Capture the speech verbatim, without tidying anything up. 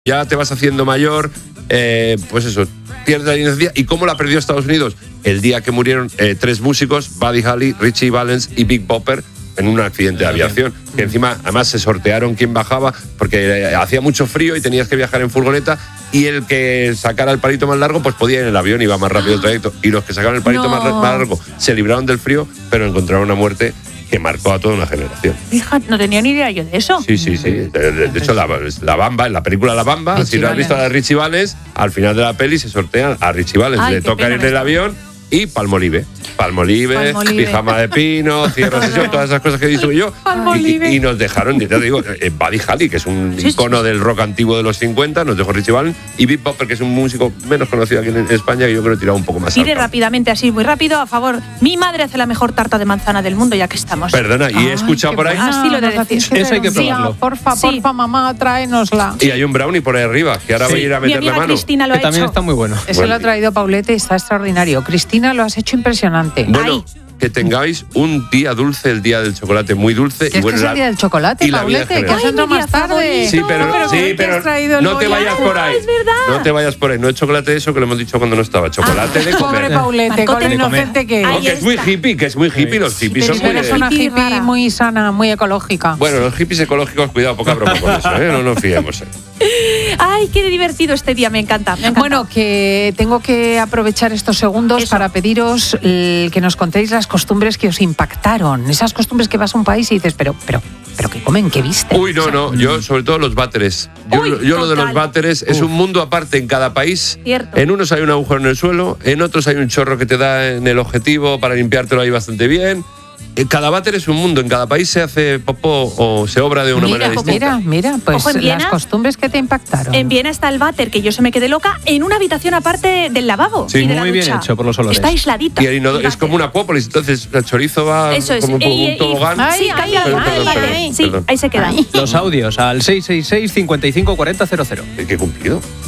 ya te vas haciendo mayor, eh, pues eso, pierdes la inocencia. ¿Y cómo la perdió Estados Unidos? El día que murieron eh, tres músicos, Buddy Holly, Richie Valens y Big Bopper, en un accidente de aviación, que encima además se sortearon quién bajaba, porque eh, hacía mucho frío y tenías que viajar en furgoneta, y el que sacara el palito más largo pues podía ir en el avión, iba más rápido el trayecto, y los que sacaron el palito no. más, más largo se libraron del frío, pero encontraron una muerte que marcó a toda una generación. Fíjate, no tenía ni idea yo de eso. Sí, sí, sí. De, de, de hecho, la, la Bamba, en la película La Bamba, Richie si no has visto a la Richie Valens, al final de la peli se sortean a Richie Valens. Ay, le tocan en el avión y Palmolive. Palmolive, Palmolive. Pijama de pino, cierre de sesión, todas esas cosas que he dicho yo. Y, y nos dejaron, ya te digo, eh, Buddy Holly, que es un sí, icono sí. del rock antiguo de los cincuenta, nos dejó Richie Valens, y Big Bopper, que es un músico menos conocido aquí en España, que yo creo que tiraba un poco más. Pide rápidamente, así, muy rápido, a favor. Mi madre hace la mejor tarta de manzana del mundo, ya que estamos. Perdona, y he escuchado por ahí. Así lo de decir. Eso hay que probarlo. Sí, porfa, sí. porfa, mamá, tráenosla. Y hay un brownie por ahí arriba, que ahora sí. voy a ir a meterle mano. Cristina lo ha que también hecho. Está muy bueno. Eso bueno. lo ha traído Paulete y está extraordinario. Cristina, lo has hecho impresionante. Bueno, Ay. que tengáis un día dulce, el día del chocolate muy dulce. ¿Qué y bueno, es que es el día del chocolate, y Paulete? Que has entrado más tarde. Sí, pero, no, pero, sí, pero no te vayas por ahí. Es verdad. No te vayas por ahí. No es chocolate eso que lo hemos dicho cuando no estaba. Chocolate ah, de comer. Pobre Paulete, con lo inocente que es. No, que es muy hippie, que es muy hippie. Los hippies pero son muy... Pero es una hippie muy sana, muy ecológica. Bueno, los hippies ecológicos, cuidado, poca broma con eso, ¿eh? No nos fiemos. Ay, qué divertido este día, me encanta, me encanta. Bueno, que tengo que aprovechar estos segundos Eso. para pediros el, que nos contéis las costumbres que os impactaron. Esas costumbres que vas a un país y dices, pero, pero, pero ¿qué comen? ¿Qué viste? Uy, no, no, yo sobre todo los váteres. Yo, Uy, yo lo de los váteres es un mundo aparte en cada país. Cierto. En unos hay un agujero en el suelo, en otros hay un chorro que te da en el objetivo para limpiártelo ahí bastante bien. Cada váter es un mundo, en cada país se hace popó o se obra de una mira, manera distinta. Mira, mira, pues Ojo, Viena, las costumbres que te impactaron. En Viena está el váter, que yo se me quedé loca, en una habitación aparte del lavabo. Sí, y de muy la bien ducha. hecho por los olores. Está aisladito. Y el inodoro, es como una acuópolis, entonces el chorizo va Eso es. como un, y, un tobogán. Y, sí, ay, cambia ay, el ay, váter. ay, Sí, perdón. ahí se quedan. Los audios al seis seis seis, cinco cinco cuatro cero cero. ¿Qué cumplido?